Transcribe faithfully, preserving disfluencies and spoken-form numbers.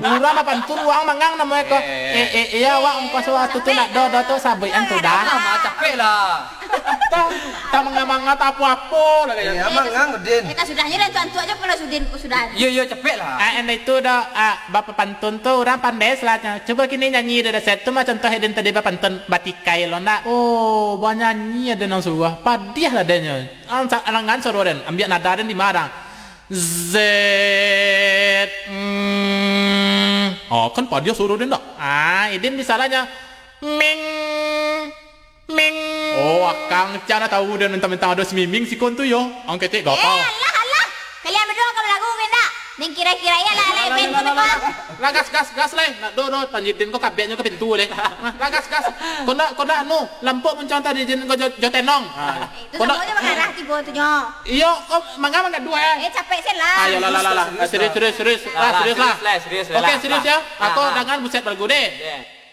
Urang apa pantun uang mangang namanya ko. Eh eh iya wang ko suatu tu nak do do tu sabai antu dah. Lama capek lah. Ta ta manganga ta apa-apa lah Ya mangang Udin. Kita sudahnya dan tuan aja kalau sudin sudah. Iya iya capek lah. Ah and itu dah ah bapak pantun tu orang pandai selatnya. Coba kini nyanyi dari set tu macam contoh Eden tadi bapak pantun batikai lo nak. Oh banyak nyanyi ada nang suah. Padiah lah adanya. Ang alangan suruh den ambil nada den di marang. Z mm. Oh kan padiah suruh den tak? Ah Eden misalnya ming ming. Oh akang cana tahu dan mentang-mentang ada semiming si kon tu yo. Ang ketek gak Eh apa. Allah Allah. Kalian berdua kamu lagu benda. Ning kira-kira ya lah lah ben tu. Lah gas gas gas leh. Nak do do tanjitin ko kabehnya ke pintu leh. Lah gas gas. Kau nak kau nak anu lampu mencang tadi jin kau jo tenong. Itu semuanya mengarah tiba tu nyo. Iyo kau mangga mangga dua ya. Eh capek sen lah. Ayo lah lah lah lah. Serius serius serius. Ah serius lah. Serius lah. Oke serius ya. Aku dengan buset bergude.